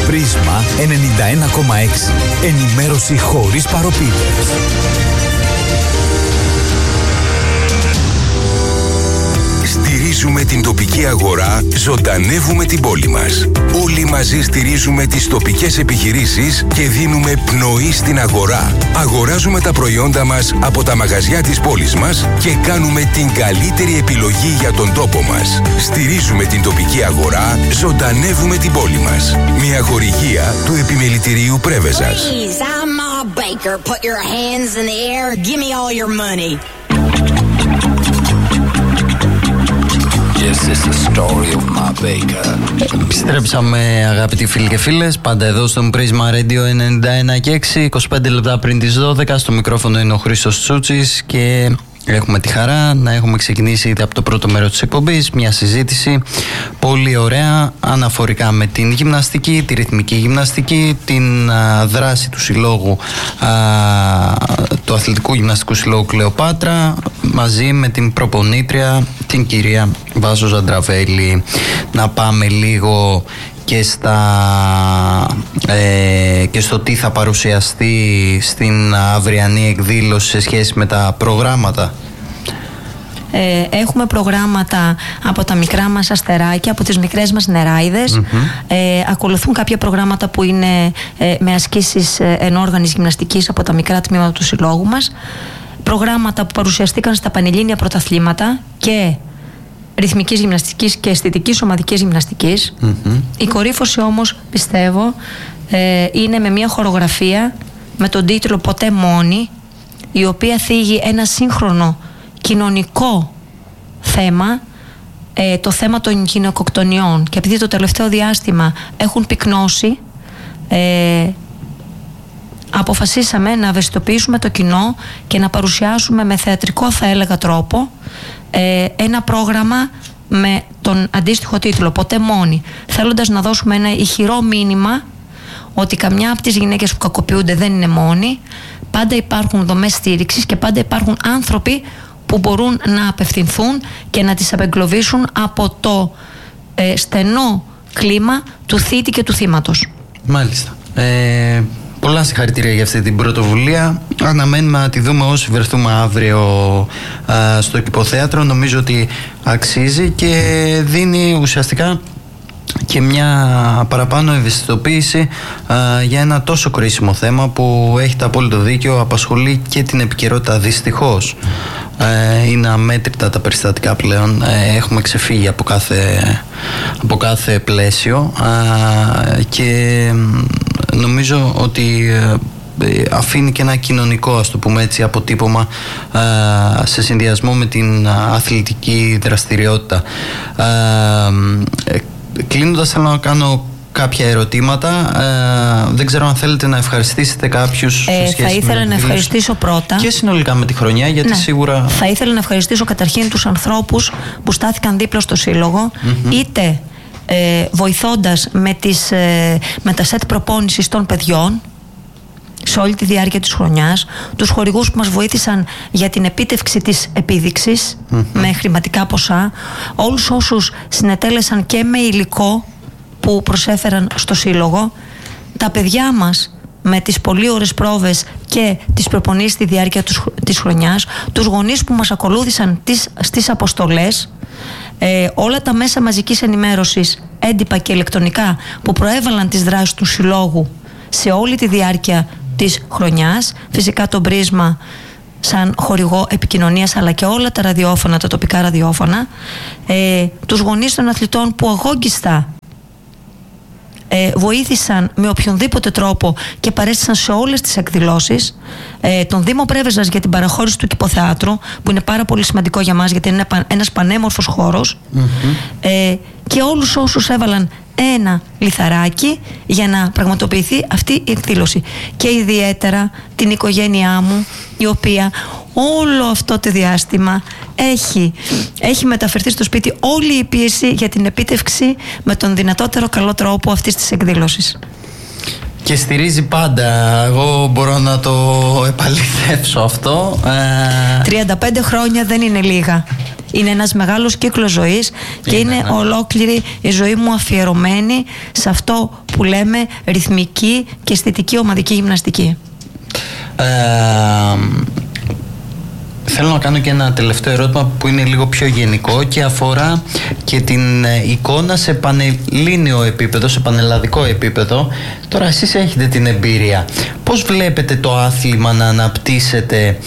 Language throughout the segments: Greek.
Πρίσμα 91,6. Ενημέρωση χωρίς παροπίδες. Στηρίζουμε την τοπική αγορά, ζωντανεύουμε την πόλη μας. Όλοι μαζί στηρίζουμε τις τοπικές επιχειρήσεις και δίνουμε πνοή στην αγορά. Αγοράζουμε τα προϊόντα μας από τα μαγαζιά της πόλης μας και κάνουμε την καλύτερη επιλογή για τον τόπο μας. Στηρίζουμε την τοπική αγορά, ζωντανεύουμε την πόλη μας. Μια χορηγία του Επιμελητηρίου Πρέβεζας. Please, I'm Ma Baker. Put your hands in the air. Give me all your money. Επιστρέψαμε, αγαπητοί φίλοι και φίλες, πάντα εδώ στον Πρίσμα Radio 91 και 6, 25 λεπτά πριν τις 12. Στο μικρόφωνο είναι ο Χρήστος Τσούτσης και έχουμε τη χαρά να έχουμε ξεκινήσει ήδη από το πρώτο μέρος της εκπομπής μια συζήτηση πολύ ωραία αναφορικά με την γυμναστική, τη ρυθμική γυμναστική, την δράση του συλλόγου, του Αθλητικού Γυμναστικού Συλλόγου Κλεοπάτρα, μαζί με την προπονήτρια, την κυρία Βάσο Ζαντραβέλη. Να πάμε λίγο και στο τι θα παρουσιαστεί στην αυριανή εκδήλωση σε σχέση με τα προγράμματα. Έχουμε προγράμματα από τα μικρά μας αστεράκια, από τις μικρές μας νεράιδες. Ακολουθούν κάποια προγράμματα που είναι με ασκήσεις ενόργανης γυμναστικής από τα μικρά τμήματα του συλλόγου μας. Προγράμματα που παρουσιαστήκαν στα πανελλήνια πρωταθλήματα και ρυθμικής γυμναστικής και αισθητικής ομαδικής γυμναστικής. Η κορύφωση όμως, πιστεύω, είναι με μια χορογραφία με τον τίτλο «Ποτέ μόνη», η οποία θίγει ένα σύγχρονο κοινωνικό θέμα, το θέμα των γυναικοκτονιών. Και επειδή το τελευταίο διάστημα έχουν πυκνώσει, αποφασίσαμε να ευαισθητοποιήσουμε το κοινό και να παρουσιάσουμε με θεατρικό, θα έλεγα, τρόπο ένα πρόγραμμα με τον αντίστοιχο τίτλο «Ποτέ μόνη», θέλοντας να δώσουμε ένα ηχηρό μήνυμα ότι καμιά από τις γυναίκες που κακοποιούνται δεν είναι μόνη. Πάντα υπάρχουν δομές στήριξης και πάντα υπάρχουν άνθρωποι που μπορούν να απευθυνθούν και να τις απεγκλωβίσουν από το στενό κλίμα του θήτη και του θύματος. Μάλιστα. Πολλά συγχαρητήρια για αυτή την πρωτοβουλία. Αναμένουμε να τη δούμε όσοι βρεθούμε αύριο στο Κηποθέατρο. Νομίζω ότι αξίζει και δίνει ουσιαστικά και μια παραπάνω ευαισθητοποίηση για ένα τόσο κρίσιμο θέμα που, έχετε απόλυτο δίκιο, απασχολεί και την επικαιρότητα δυστυχώς. Είναι αμέτρητα τα περιστατικά πλέον. Έχουμε ξεφύγει από κάθε πλαίσιο και νομίζω ότι αφήνει και ένα κοινωνικό, ας το πούμε έτσι, αποτύπωμα σε συνδυασμό με την αθλητική δραστηριότητα. Κλείνοντας, θέλω να κάνω κάποια ερωτήματα. Δεν ξέρω αν θέλετε να ευχαριστήσετε κάποιους σε σχέση. Θα ήθελα να ευχαριστήσω πρώτα και συνολικά με τη χρονιά, γιατί σίγουρα θα ήθελα να ευχαριστήσω καταρχήν τους ανθρώπους που στάθηκαν δίπλα στο σύλλογο, είτε βοηθώντας με τα σετ προπόνησης των παιδιών σε όλη τη διάρκεια της χρονιάς, τους χορηγούς που μας βοήθησαν για την επίτευξη της επίδειξης με χρηματικά ποσά, όλους όσους συνετέλεσαν και με υλικό που προσέφεραν στο σύλλογο, τα παιδιά μας με τις πολύ ώρες πρόβες και τις προπονήσεις στη διάρκεια της χρονιάς, τους γονείς που μας ακολούθησαν στις αποστολές, όλα τα μέσα μαζικής ενημέρωσης, έντυπα και ηλεκτρονικά, που προέβαλαν τις δράσεις του συλλόγου σε όλη τη διάρκεια της χρονιάς, φυσικά το Πρίσμα σαν χορηγό επικοινωνίας, αλλά και όλα τα ραδιόφωνα, τα τοπικά ραδιόφωνα, τους γονείς των αθλητών που αγόγγιστα βοήθησαν με οποιονδήποτε τρόπο και παρέστησαν σε όλες τις εκδηλώσεις, τον Δήμο Πρέβεζας για την παραχώρηση του Κηποθεάτρου, που είναι πάρα πολύ σημαντικό για μας γιατί είναι ένας πανέμορφος χώρος, και όλους όσους έβαλαν ένα λιθαράκι για να πραγματοποιηθεί αυτή η εκδήλωση, και ιδιαίτερα την οικογένειά μου, η οποία όλο αυτό το διάστημα έχει μεταφερθεί στο σπίτι όλη η πίεση για την επίτευξη με τον δυνατότερο καλό τρόπο αυτής της εκδήλωσης. Και στηρίζει πάντα. Εγώ μπορώ να το επαληθεύσω αυτό. 35 χρόνια δεν είναι λίγα. Είναι ένας μεγάλος κύκλος ζωής και είναι ολόκληρη η ζωή μου αφιερωμένη σε αυτό που λέμε ρυθμική και αισθητική ομαδική γυμναστική. Θέλω να κάνω και ένα τελευταίο ερώτημα που είναι λίγο πιο γενικό και αφορά και την εικόνα σε πανελλήνιο επίπεδο, σε πανελλαδικό επίπεδο. Τώρα εσείς έχετε την εμπειρία. Πώς βλέπετε το άθλημα να αναπτύσσεται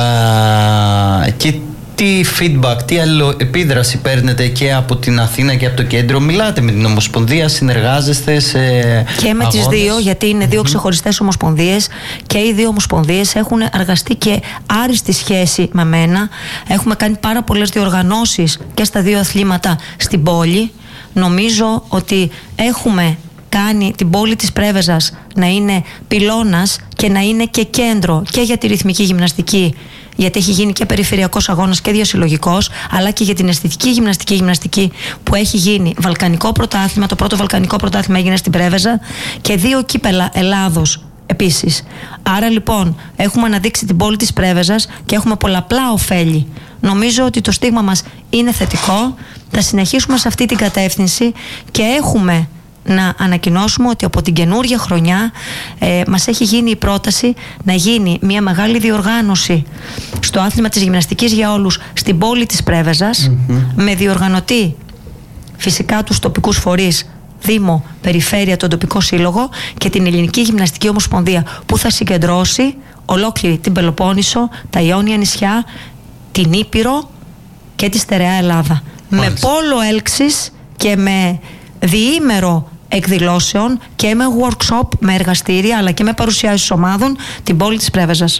και τι feedback, τι αλληλοεπίδραση παίρνετε και από την Αθήνα και από το κέντρο? Μιλάτε με την Ομοσπονδία, συνεργάζεστε σε και με τις δύο, γιατί είναι δύο ξεχωριστές ομοσπονδίες και οι δύο ομοσπονδίες έχουν εργαστεί και άριστη σχέση με μένα. Έχουμε κάνει πάρα πολλές διοργανώσεις και στα δύο αθλήματα στην πόλη. Νομίζω ότι έχουμε κάνει την πόλη της Πρέβεζας να είναι πυλώνας και να είναι και κέντρο και για τη ρυθμική γυμναστική, γιατί έχει γίνει και περιφερειακός αγώνας και διασυλλογικός, αλλά και για την αισθητική γυμναστική που έχει γίνει βαλκανικό πρωτάθλημα. Το πρώτο βαλκανικό πρωτάθλημα έγινε στην Πρέβεζα και 2 κύπελα Ελλάδος επίσης. Άρα λοιπόν έχουμε αναδείξει την πόλη της Πρέβεζας και έχουμε πολλαπλά ωφέλη. Νομίζω ότι το στίγμα μας είναι θετικό. Θα συνεχίσουμε σε αυτή την κατεύθυνση και έχουμε να ανακοινώσουμε ότι από την καινούργια χρονιά μας έχει γίνει η πρόταση να γίνει μια μεγάλη διοργάνωση στο άθλημα της γυμναστικής για όλους στην πόλη της Πρέβεζας, με διοργανωτή φυσικά τους τοπικούς φορείς, Δήμο, Περιφέρεια, τον τοπικό σύλλογο και την Ελληνική Γυμναστική Ομοσπονδία, που θα συγκεντρώσει ολόκληρη την Πελοπόννησο, τα Ιόνια νησιά, την Ήπειρο και τη στερεά Ελλάδα. Μάλιστα. Με πόλο έλξης και με διήμερο εκδηλώσεων και με workshop, με εργαστήρια αλλά και με παρουσιάσεις ομάδων την πόλη της Πρέβεζας.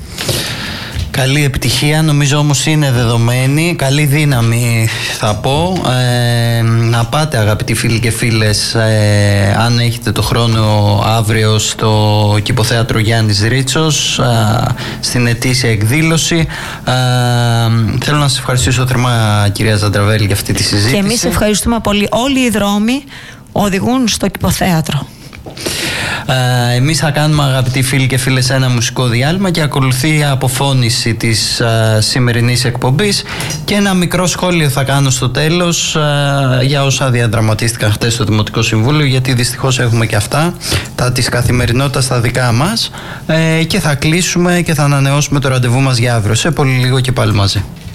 Καλή επιτυχία, νομίζω όμως είναι δεδομένη. Καλή δύναμη θα πω. Να πάτε αγαπητοί φίλοι και φίλες, αν έχετε το χρόνο, αύριο στο Κηποθέατρο Γιάννης Ρίτσος, στην ετήσια εκδήλωση. Θέλω να σας ευχαριστήσω θερμά, κυρία Ζαντραβέλη, για αυτή τη συζήτηση. Και εμείς ευχαριστούμε πολύ. Όλοι οι δρόμοι οδηγούν στο Κηποθέατρο. Εμείς θα κάνουμε, αγαπητοί φίλοι και φίλες, ένα μουσικό διάλειμμα και ακολουθεί η αποφώνηση της σημερινής εκπομπής και ένα μικρό σχόλιο θα κάνω στο τέλος για όσα διαδραματίστηκαν χτες στο Δημοτικό Συμβούλιο, γιατί δυστυχώς έχουμε και αυτά τα της καθημερινότητας στα δικά μας, και θα κλείσουμε και θα ανανεώσουμε το ραντεβού μας για αύριο. Σε πολύ λίγο και πάλι μαζί.